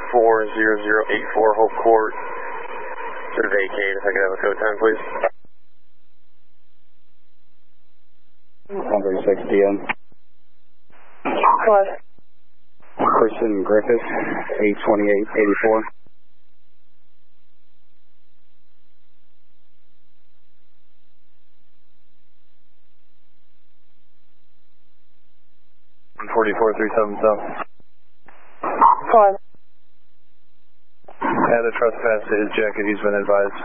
40084 Hope Court. To vacate, if I could have a code time, please. 1:36 p.m. Hello. Christian Griffith, 82884. Hello. Had a trespass to his jacket, he's been advised.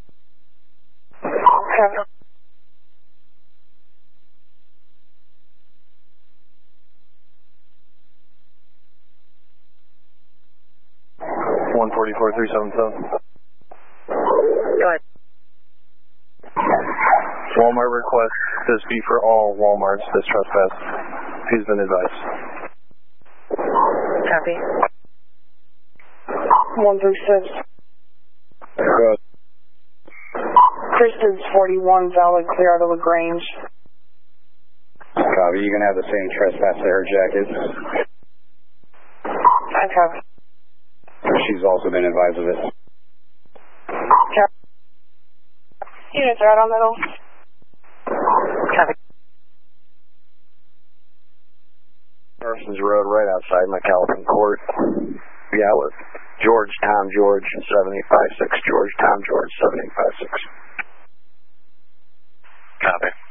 Okay. Go ahead. Walmart requests this be for all Walmarts, this trespass. He's been advised. Copy. 136. Good. Christian's 41, valid, clear out of LaGrange. Copy, you can have the same trespass to her jacket. Okay. She's also been advised of it. Copy. Units are out on middle. Copy. Parsons Road, right outside McAlpin Court. Yeah, with George, Tom, George, 7856. George, Tom, George, 7856. Copy.